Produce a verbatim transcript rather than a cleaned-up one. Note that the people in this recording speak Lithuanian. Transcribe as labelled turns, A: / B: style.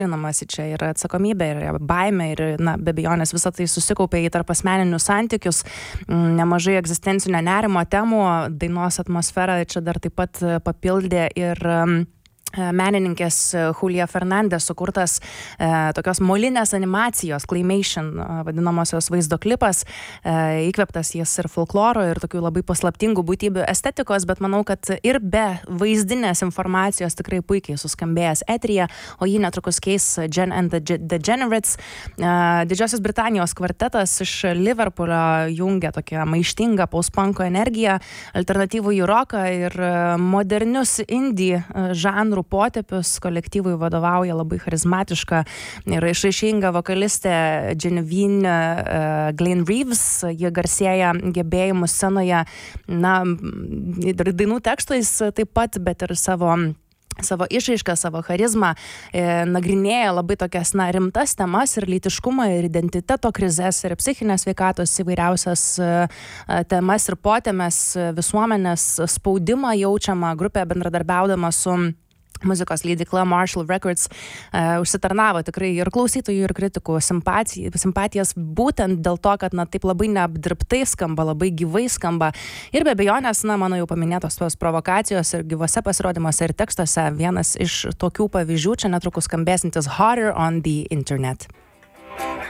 A: gilinamasi čia ir atsakomybė, ir baimė, ir, na, be abejonės visą tai susikaupė į tarp asmeninius santykius, nemažai egzistencinio nerimo temų, dainos atmosferą čia dar taip pat papildė ir menininkės Julia Fernandez sukurtas e, tokios molinės animacijos, claymation vadinamosios vaizdo klipas, e, įkvėptas jis ir folkloro, ir tokių labai paslaptingų būtybių estetikos, bet manau, kad ir be vaizdinės informacijos tikrai puikiai suskambėjęs eteryje, o jį netrukus keis Jen and the Degenerates. E, Didžiosios Britanijos kvartetas iš Liverpoolio jungia tokią maištingą post-punko energiją, alternatyvų į roką ir modernius indie žanrų potėpius. Kolektyvui vadovauja labai charizmatiška ir išraiškinga vokalistė Genevieve uh, Glenn Reeves. Jie garsėja gebėjimu scenoje, na, dainų tekstais taip pat, bet ir savo savo išraišką, savo charizmą, e, nagrinėja labai tokias, na, rimtas temas ir lytiškumą, ir identiteto krizes, ir psichinės sveikatos įvairiausias e, temas ir potėmes, visuomenės spaudimą jaučiamą. Grupė bendradarbiaudama su muzikos leidykla Marshall Records uh, užsitarnavo tikrai ir klausytojų, ir kritikų simpatijas, būtent dėl to, kad, na, taip labai neapdirbtai skamba, labai gyvai skamba. Ir be abejonės, na, mano jau paminėtos tos provokacijos ir gyvose pasirodymuose ir tekstuose vienas iš tokių pavyzdžių, čia netrukus skambėsintis Hotter on the Internet.